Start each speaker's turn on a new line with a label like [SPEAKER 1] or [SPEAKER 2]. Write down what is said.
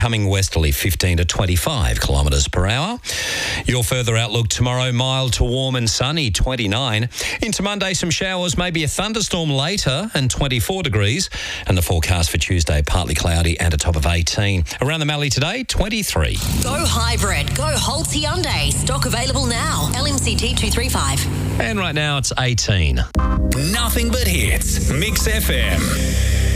[SPEAKER 1] coming westerly 15 to 25 kilometres per hour. Your further outlook tomorrow, mild to warm and sunny, 29. Into Monday, some showers, maybe a thunderstorm later, and 24 degrees. And the forecast for Tuesday, partly cloudy and a top of 18. Around the Mallee today, 23.
[SPEAKER 2] Go hybrid. Go Holtz Hyundai. Stock available now. LMCT 235.
[SPEAKER 1] And right now it's 18.
[SPEAKER 3] Nothing but hits. Mix FM.